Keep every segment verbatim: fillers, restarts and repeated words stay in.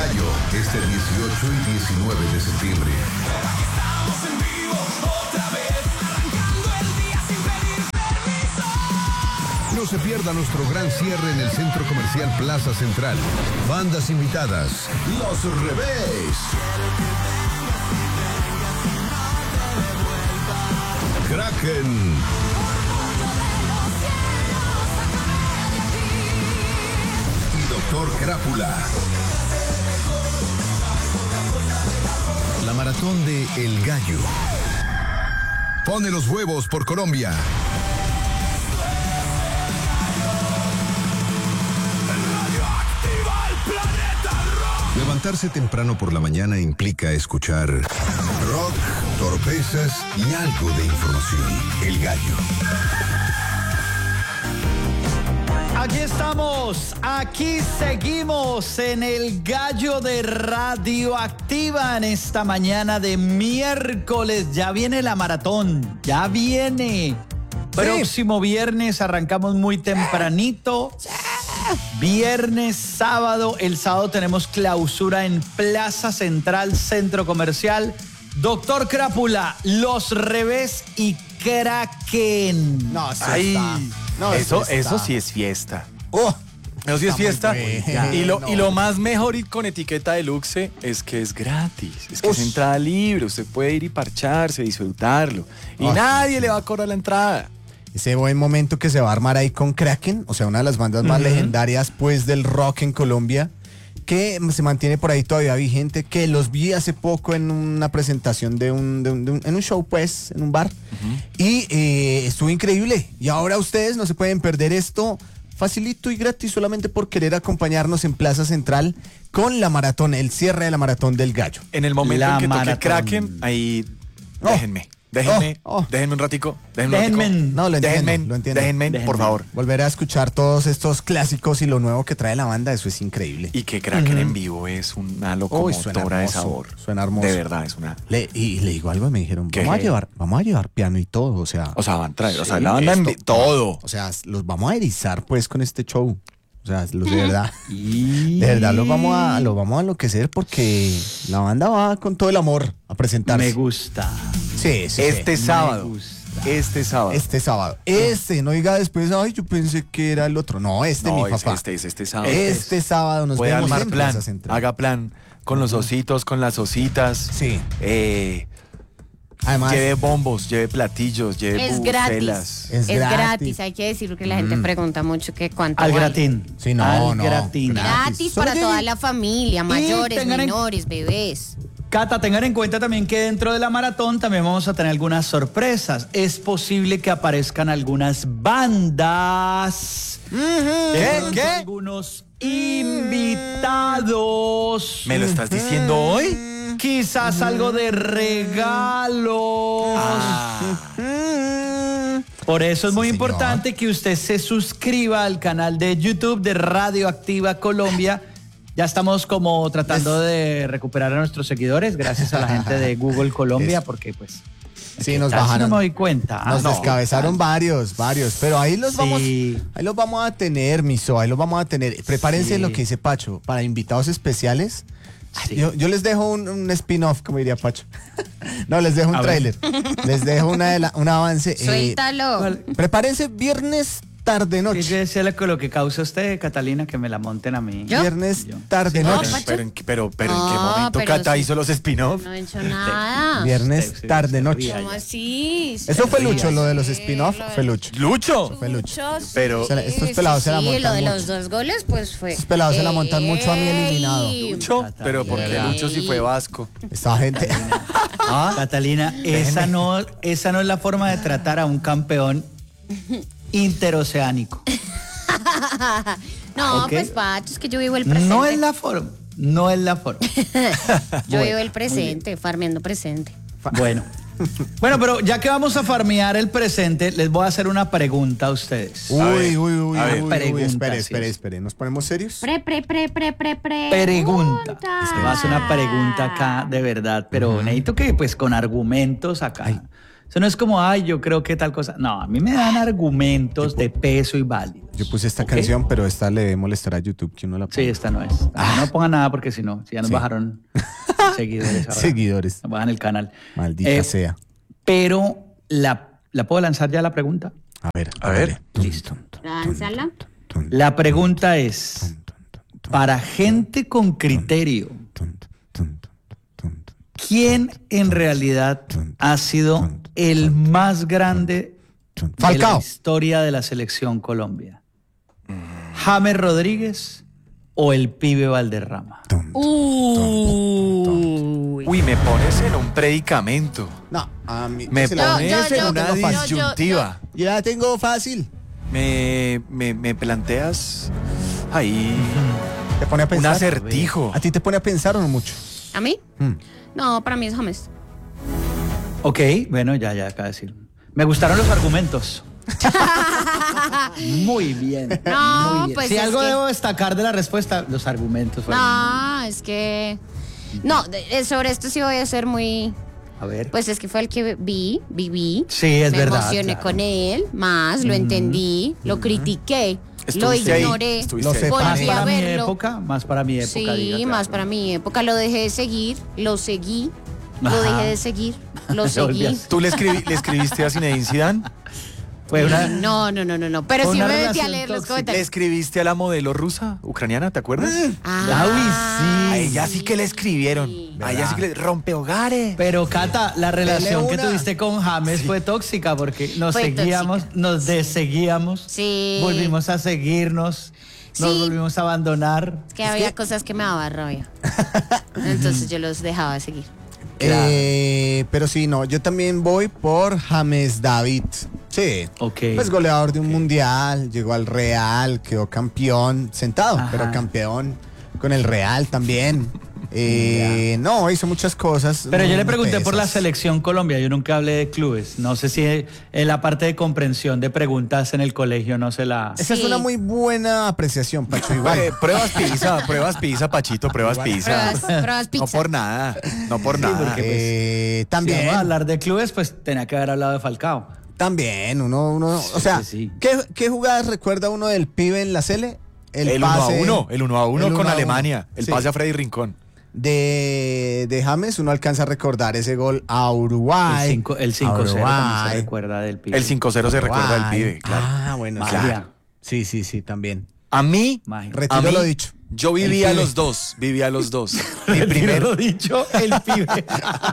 Gallo, este dieciocho y diecinueve de septiembre. Estamos en vivo otra vez, arrancando el día sin pedir permiso. No se pierda nuestro gran cierre en el Centro Comercial Plaza Central. Bandas invitadas, Los Revés, Kraken y Doctor Crápula. La maratón de El Gallo. Pone los huevos por Colombia. Levantarse temprano por la mañana implica escuchar rock, torpezas y algo de información. El Gallo. Aquí estamos, aquí seguimos en El Gallo de Radioactiva en esta mañana de miércoles. Ya viene la maratón, ya viene. Próximo viernes arrancamos muy tempranito. Viernes, sábado, el sábado tenemos clausura en Plaza Central, Centro Comercial. Doctor Crápula, Los Revés y Kraken. No, sí Ay, está. No, eso, sí eso está. sí es fiesta. Oh, Eso sí es está muy fiesta. bueno. Y lo, No. y lo más mejor y con etiqueta deluxe es que es gratis. Es que Ush. es entrada libre. Usted puede ir y parcharse, disfrutarlo. Y Ah, nadie sí. le va a cobrar la entrada. ese buen momento que se va a armar ahí con Kraken, o sea, una de las bandas más legendarias pues del rock en Colombia, que se mantiene por ahí todavía vigente, que los vi hace poco en una presentación de un, de un, de un- en un show pues, en un bar, y eh, estuvo increíble. Y ahora ustedes no se pueden perder esto facilito y gratis solamente por querer acompañarnos en Plaza Central con la maratón, el cierre de la maratón del Gallo. En el momento La en que toque maratón. Kraken, ahí Oh. déjenme. Déjenme, Oh, oh. déjenme un ratico. Déjenme, Déjenme. un ratico. No, lo entiendo, déjenme, lo entiendo. déjenme, Déjenme. por favor. Volver a escuchar todos estos clásicos y lo nuevo que trae la banda, eso es increíble. Y que Kraken en vivo es una Uy, suena locomotora de hermoso, sabor. suena hermoso. De verdad, es una... Le- y le digo algo, me dijeron, ¿Qué? vamos a llevar, vamos a llevar piano y todo, o sea, O sea, van a traer, o sea, sí, la banda en esto- vi- todo. o sea, los vamos a erizar pues con este show. O sea, los de verdad, Y... de verdad los vamos a, los vamos a enloquecer porque la banda va con todo el amor a presentarse. Me gusta. Sí, sí, Este sí. sábado. gusta. Este sábado. Este sábado. Este, no diga después, ay, yo pensé que era el otro. No, este, no, mi es papá. este, es este sábado. Este sábado nos Puede vemos armar en plan. Plaza Central. Haga plan con los ositos, con las ositas. Sí. Eh, Además, lleve bombos, lleve platillos, lleve Es bubucelas. gratis. Es Es, gratis. gratis. hay que decir porque la gente pregunta mucho que cuánto Al vale. gratín. Sí, no, Al no. gratín. Gratis Solo para llegue. toda la familia, mayores, tengan en- menores, bebés. Cata, tengan en cuenta también que dentro de la maratón también vamos a tener algunas sorpresas. Es posible que aparezcan algunas bandas. ¿Qué? Pronto ¿Qué? Algunos invitados. ¿Me lo estás diciendo hoy? Quizás algo de regalos. Ah, Por eso es Sí, muy señor. importante que usted se suscriba al canal de YouTube de Radioactiva Colombia. Ya estamos como tratando de recuperar a nuestros seguidores gracias a la gente de Google Colombia, porque pues... sí, nos casi bajaron. no me doy cuenta. Ah, Nos no. descabezaron varios, varios, pero ahí los Sí. vamos, ahí los vamos a tener, Miso, ahí los vamos a tener. Prepárense Sí. lo que dice Pacho, para invitados especiales. Sí. Yo, yo les dejo un, un spin-off, como diría Pacho. No, les dejo un A ver. tráiler. Les dejo una de la- un avance. eh, Suéltalo. ¿Cuál? prepárense viernes tarde ¿Qué noche. quiere decirle con lo que causa usted, Catalina, que me la monten a mí? ¿Yo? Viernes Yo. tarde No, noche. Pacho. pero, en, qué- pero, pero ¿en qué No, momento pero Cata sí. hizo los spin-off? No he hecho nada. Viernes Usted se- tarde se noche. ría. ¿Cómo así? Eso fue Lucho, lo de los Sí, spin-off lo de- fue Lucho. ¡Lucho! Fue Lucho. Muchos, Pero- Se la- estos pelados se la sí, montan lo de mucho. los dos goles, pues fue. Estos pelados se la montan mucho a mi eliminado. Ey. ¿Lucho? Pero porque Catalina. Lucho sí fue vasco. Esta gente. ¿Ah? Catalina, esa no, esa no es la forma de tratar a un campeón interoceánico. No, Ok. pues Pacho, es que yo vivo el presente. No es la forma, no es la forma. Yo Bueno, vivo el presente, farmeando presente. Bueno. Bueno, pero ya que vamos a farmear el presente, les voy a hacer una pregunta a ustedes. Uy, ver, uy, uy, a uy, ver. uy, Pregunta, espere, sí. espere, espere. ¿Nos ponemos serios? Pre, pre, pre, pre, pre, pre. Pregunta. Es que va a hacer una pregunta acá de verdad, pero necesito que pues con argumentos acá. O Eso no es como, ay, yo creo que tal cosa. No, a mí me dan argumentos de peso y válidos. Yo puse esta ¿Ok? canción, pero esta le debe molestar a YouTube que uno la ponga. Sí, esta no es. Ah, no ponga nada porque si no, si ya nos Sí. bajaron seguidores ahora. Seguidores. Nos bajan el canal. Maldita Eh, sea. Pero, ¿la, ¿la puedo lanzar ya la pregunta? A ver. A ver. Listo. Lánzala. La pregunta es, para gente con criterio, ¿quién en realidad ha sido el más grande de la Falcao. historia de la selección Colombia? ¿James Rodríguez o el pibe Valderrama? Uy. Uy, me pones en un predicamento. No, a mí Me se la- pones yo, yo, en una yo, yo, yo, disyuntiva. Yo la tengo fácil. Me, me, me planteas ahí Te pone a un pensar. acertijo. ¿A ti te pone a pensar o no mucho? ¿A mí? Mm. No, para mí es James. Ok, bueno, ya, ya, acá decir. Me gustaron los argumentos. Muy bien. No, muy bien. pues si es algo que- debo destacar de la respuesta, los argumentos. fueron- No, es que... No, de- sobre esto sí voy a ser muy... A ver. Pues es que fue el que vi, viví. Sí, es me verdad, emocioné claro. con él, más lo entendí, lo critiqué, lo Estuviste ahí, ignoré, estuviste Lo ahí. sé, más volví a para mi verlo. época, más para mi época. Sí, diga, claro. más para mi época. Lo dejé de seguir, lo seguí, lo Ajá. dejé de seguir, lo Lo seguí. volvías. ¿Tú le, escribi- le escribiste a Zinedine Zidane? Fue una... No, no, no, no, no. Pero Fue sí una me metí a relación leer los tóxica. ¿Le comentarios. escribiste a la modelo rusa, ucraniana, te acuerdas? Ah, A ella sí que le escribieron. A ella sí que le rompe hogares. Pero Cata, la relación que una. tuviste con James fue tóxica porque nos Fue seguíamos, tóxica. nos desseguíamos, Sí. volvimos a seguirnos, nos Sí. volvimos a abandonar. Es que había cosas que me daba rabia. Entonces yo los dejaba de seguir. Eh, pero sí, no, yo también voy por James David. Sí. Ok. Pues goleador de un mundial, llegó al Real, quedó campeón, sentado, Ajá. pero campeón con el Real también. Eh, no, hizo muchas cosas. Pero yo muy le pregunté por la tesas. selección Colombia, yo nunca hablé de clubes. No sé si en la parte de comprensión de preguntas en el colegio no se la... Esa es Sí. una muy buena apreciación, Pacho. Igual. Eh, pruebas pizza, pruebas pizza, Pachito, pruebas pizza. Pruebas, pruebas No pizza. por nada, no por nada. porque, pues, Eh, Si también. vamos a hablar de clubes, pues tenía que haber hablado de Falcao. También, uno, uno, o sea, sí, sí. ¿qué, qué jugadas recuerda uno del pibe en la Cele? El uno a pase- uno, el uno a uno el con uno a Alemania, uno. el Sí. pase a Freddy Rincón. De, de James, uno alcanza a recordar ese gol a Uruguay. El cinco- el cinco cero también se Uruguay. recuerda del pibe. El cinco cero se recuerda del Uruguay. pibe, claro. Ah, bueno, Magia. claro. Sí, sí, sí, también. A mí, Imagínate. Retiro a mí, lo dicho. yo vivía El pibe. los dos, vivía los dos. Mi Retiro primero, lo dicho, el pibe.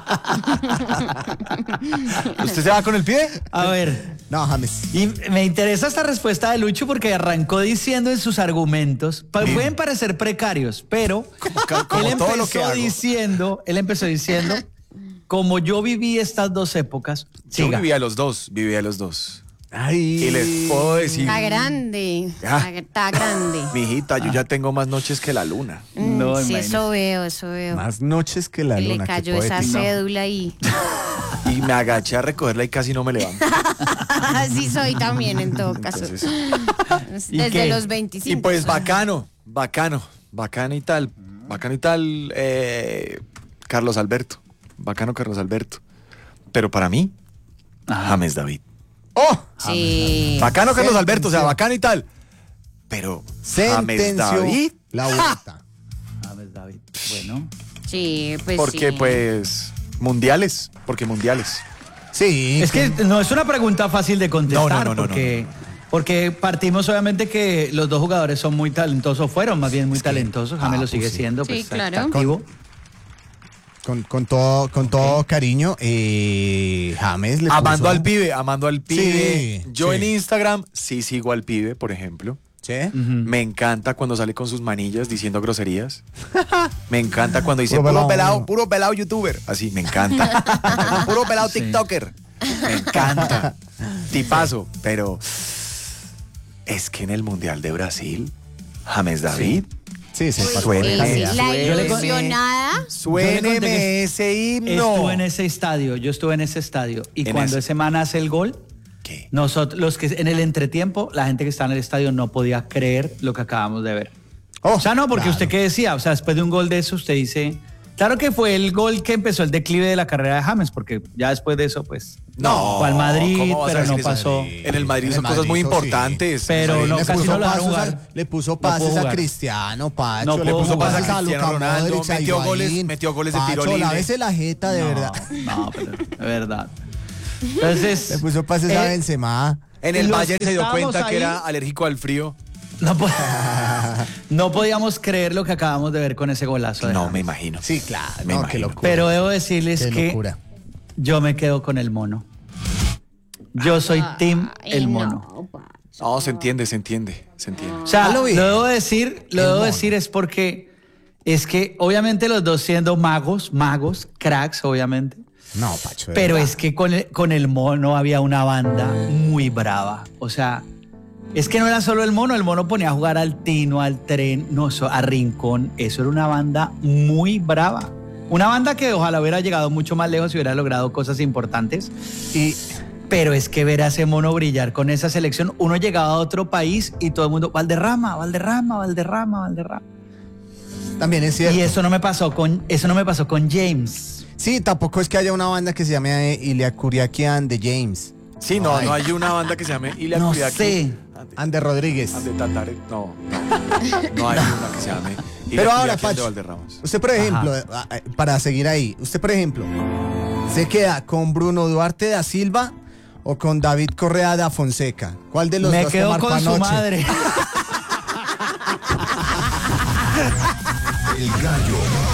¿usted se va con el pibe? A ver, No, James. y me interesa esta respuesta de Lucho porque arrancó diciendo en sus argumentos, pa- pueden parecer precarios, pero Ca- como él todo lo que empezó hago. diciendo, él empezó diciendo, como yo viví estas dos épocas, Yo siga. vivía los dos, vivía los dos. Ay. Y les puedo decir, Está grande. Ah. Está, está grande. mijita, yo ya tengo más noches que la luna. Mm, No, sí, imagínese. eso veo, eso veo. Más noches que la Que luna. le qué cayó esa poético. cédula ahí. Y me agaché a recogerla y casi no me levanto. Así soy también en todo caso. Entonces, ¿Y Desde qué? los y veinticinco. pues bacano, bacano, bacano y tal, bacano y tal, eh, Carlos Alberto, bacano Carlos Alberto. Pero para mí, Ajá. James David. ¡Oh! Sí. Bacano Carlos Alberto, o sea, Sentenció. bacano y tal. Pero James Sentenció David, la vuelta. James David. Bueno, Sí, pues porque sí. pues mundiales, porque mundiales. Sí. es que no es una pregunta fácil de contestar No, no, no, no, porque, porque partimos obviamente que los dos jugadores son muy talentosos, fueron más bien muy talentosos, James ah, lo sigue pues sí. siendo, Sí, pues está claro. activo. Con, con todo, con todo cariño, eh, James le Amando puso- al pibe, amando al pibe. Sí, Yo sí. en Instagram sí sigo al pibe, por ejemplo. ¿Sí? Me encanta cuando sale con sus manillas diciendo groserías. Me encanta cuando dice Puro puro pelado. pelado, puro pelado youtuber. Así, me encanta. Puro pelado Sí. tiktoker. Me encanta. Tipazo. Pero es que en el Mundial de Brasil, James David, Sí, sí. Sí, Suena, sí, calidad. la Suena. ilusionada. Yo le conté suéneme que ese himno. Estuve en ese estadio, yo estuve en ese estadio y En cuando ese. ese man hace el gol, ¿Qué? nosotros los que en el entretiempo, la gente que estaba en el estadio no podía creer lo que acabamos de ver. Oh, O sea, no, porque claro. usted qué decía, o sea, después de un gol de eso usted dice, claro que fue el gol que empezó el declive de la carrera de James, porque ya después de eso, pues No, Fue al Madrid, ¿cómo vas a pero decir no eso? pasó. En el Madrid En son el cosas muy Madrid, eso sí. importantes. Pero En el no, Madrid le casi puso no lo dejaron pasos, jugar. a, le puso No pudo pases a jugar. Cristiano, Pacho. No le pudo puso jugar. pases a Cristiano Luka Ronaldo, Modric, a metió goles- Higuaín. metió goles de tiro Pacho, libre. lávese la jeta, de no, verdad. No, pero de verdad. Entonces. Le puso pases a eh, Benzema. En el Los Bayern que se dio estábamos cuenta que ahí- era alérgico al frío. No, po- no podíamos creer lo que acabamos de ver con ese golazo. de No, James. me imagino. Sí, claro. Me no, imagino. qué locura. Pero debo decirles Qué que locura. yo me quedo con el mono. Yo soy team Ay, el no, mono. Pacho. No, se entiende, se entiende, se entiende. O sea, Hazlo lo bien. debo decir, lo El debo mono. decir es porque es que obviamente los dos siendo magos, magos, cracks, obviamente. No, Pacho. de Pero verdad. es que con el, con el mono había una banda muy brava. O sea, es que no era solo el mono, el mono ponía a jugar al Tino, al Tren, no, so- a Rincón. Eso era una banda muy brava. Una banda que ojalá hubiera llegado mucho más lejos y hubiera logrado cosas importantes. Y Pero es que ver a ese mono brillar con esa selección, uno llegaba a otro país y todo el mundo, Valderrama, Valderrama, Valderrama, Valderrama. también es cierto. Y eso no me pasó con, eso no me pasó con James. Sí, tampoco es que haya una banda que se llame eh, Ilya Kuryakian de James. Sí, no, Ay. no hay una banda que se llame Ilya No Kuriaki. sé. Ande Rodríguez. Ande Tatare. No, no. No hay una que se llame Ilya Pero ahora, Kuriaki de Pacho, Valderramas. usted por ejemplo, eh, eh, para seguir ahí, usted por ejemplo, ¿se queda con Bruno Duarte da Silva o con David Correa da Fonseca? ¿Cuál de los Me dos quedo tomar con pa' su noche? madre. El gallo